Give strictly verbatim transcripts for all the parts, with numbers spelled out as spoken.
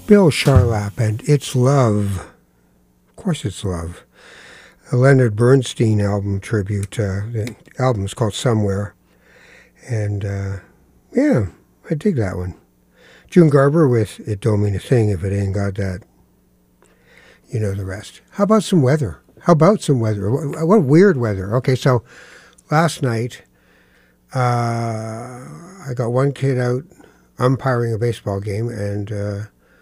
Bill Charlap and It's Love. Of course it's love. A Leonard Bernstein album tribute. Uh, the album's called Somewhere. And, uh, yeah, I dig that one. June Garber with It Don't Mean a Thing If It Ain't Got That. You know the rest. How about some weather? How about some weather? What, what weird weather. Okay, so last night, uh, I got one kid out umpiring a baseball game, and uh,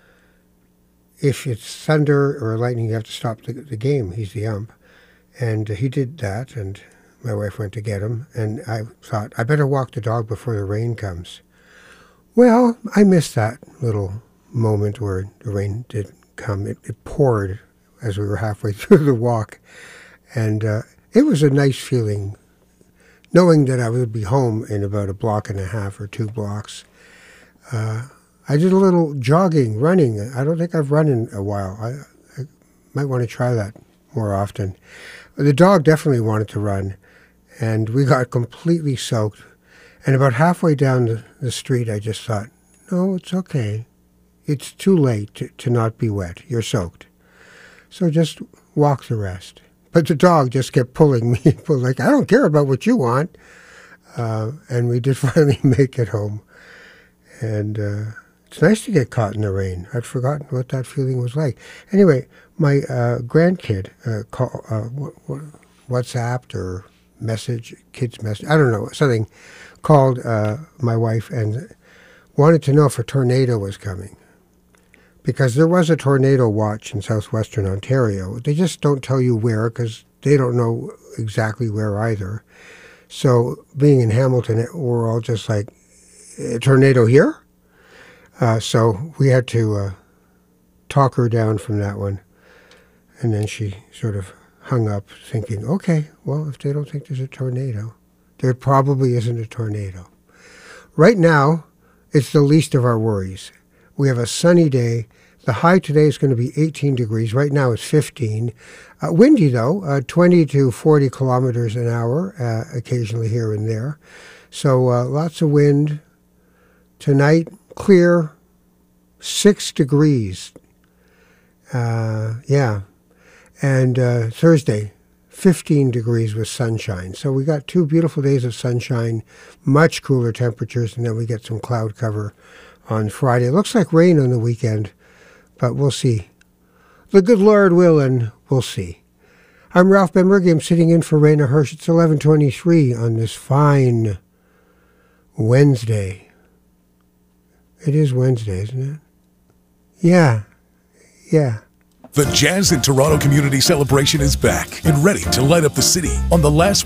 if it's thunder or lightning, you have to stop the, the game. He's the ump. And he did that, and my wife went to get him, and I thought, I better walk the dog before the rain comes. Well, I missed that little moment where the rain did come. It, it poured as we were halfway through the walk, and uh, it was a nice feeling, knowing that I would be home in about a block and a half or two blocks. Uh, I did a little jogging, running. I don't think I've run in a while. I, I might want to try that more often. The dog definitely wanted to run, and we got completely soaked. And about halfway down the, the street, I just thought, no, it's okay. It's too late to, to not be wet. You're soaked. So just walk the rest. But the dog just kept pulling me. It was like, I don't care about what you want. Uh, and we did finally make it home. And uh, it's nice to get caught in the rain. I'd forgotten what that feeling was like. Anyway, my uh, grandkid uh, call, uh, w- w- WhatsApped or message, kid's message, I don't know, something, called uh, my wife and wanted to know if a tornado was coming. Because there was a tornado watch in southwestern Ontario. They just don't tell you where because they don't know exactly where either. So being in Hamilton, we're all just like, a tornado here? Uh, so we had to uh, talk her down from that one. And then she sort of hung up thinking, okay, well, if they don't think there's a tornado, there probably isn't a tornado. Right now, it's the least of our worries. We have a sunny day. The high today is going to be eighteen degrees. Right now it's fifteen. Uh, windy, though, uh, twenty to forty kilometers an hour, uh, occasionally here and there. So uh, lots of wind. Tonight, clear, six degrees. Uh, yeah. And uh, Thursday, fifteen degrees with sunshine. So we got two beautiful days of sunshine, much cooler temperatures, and then we get some cloud cover on Friday. It looks like rain on the weekend, but we'll see. The good Lord will, and we'll see. I'm Ralph Benberg. I'm sitting in for Raina Hirsch. It's eleven twenty-three on this fine Wednesday. It is Wednesday, isn't it? Yeah, yeah. The Jazz in Toronto Community Celebration is back and ready to light up the city on the last